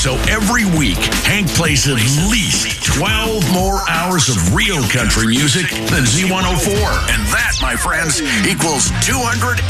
So every week, Hank plays at least 12 more hours of real country music than Z104. And that, my friends, equals 200